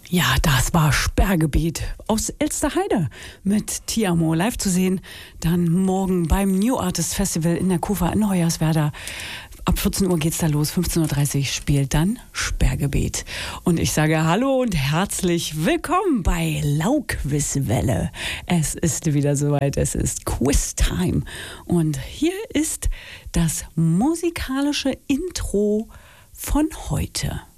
Ja, das war Sperrgebiet aus Elsterheide mit Tiamo live zu sehen. Dann morgen beim New Artist Festival in der Kufa in Hoyerswerda. Ab 14 Uhr geht's da los, 15.30 Uhr spielt dann Sperrgebiet. Und ich sage Hallo und herzlich willkommen bei Lauquizwelle. Es ist wieder soweit, es ist Quiz-Time. Und hier ist das musikalische Intro von heute.